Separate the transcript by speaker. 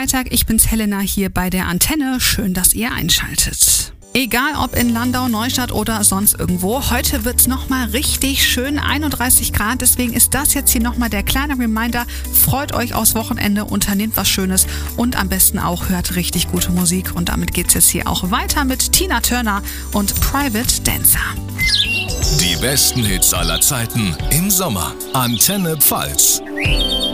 Speaker 1: Freitag. Ich bin's Helena hier bei der Antenne. Schön, dass ihr einschaltet. Egal ob in Landau, Neustadt oder sonst irgendwo, heute wird's nochmal richtig schön, 31 Grad. Deswegen ist das jetzt hier nochmal der kleine Reminder. Freut euch aufs Wochenende, unternehmt was Schönes und am besten auch hört richtig gute Musik. Und damit geht's jetzt hier auch weiter mit Tina Turner und Private Dancer.
Speaker 2: Die besten Hits aller Zeiten im Sommer. Antenne Pfalz.